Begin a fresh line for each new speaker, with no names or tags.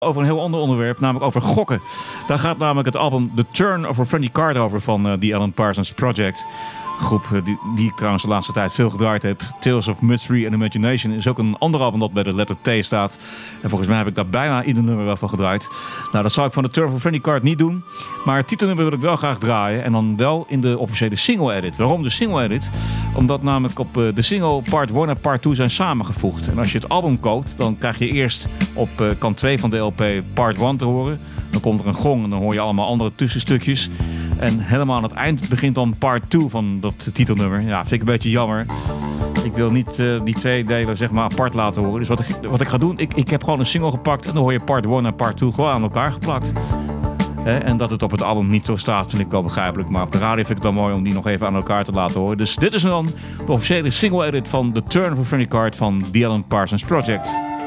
Over een heel ander onderwerp, namelijk over gokken. Daar gaat namelijk het album The Turn of a Friendly Card over van The Alan Parsons Project. Groep die ik trouwens de laatste tijd veel gedraaid heb. Tales of Mystery and Imagination is ook een ander album dat bij de letter T staat. En volgens mij heb ik daar bijna ieder nummer wel van gedraaid. Nou, dat zou ik van de Turn of a Friendly Card niet doen. Maar het titelnummer wil ik wel graag draaien. En dan wel in de officiële single edit. Waarom de single edit? Omdat namelijk op de single part 1 en part 2 zijn samengevoegd. En als je het album koopt, dan krijg je eerst op kant 2 van de LP part 1 te horen. Dan komt er een gong en dan hoor je allemaal andere tussenstukjes. En helemaal aan het eind begint dan part 2 van dat titelnummer. Ja, vind ik een beetje jammer. Ik wil niet die twee delen zeg maar apart laten horen. Dus wat ik ga doen, ik heb gewoon een single gepakt. En dan hoor je part 1 en part 2 gewoon aan elkaar geplakt. En dat het op het album niet zo staat, vind ik wel begrijpelijk. Maar op de radio vind ik het dan mooi om die nog even aan elkaar te laten horen. Dus dit is dan de officiële single edit van The Turn of a Friendly Card van The Alan Parsons Project.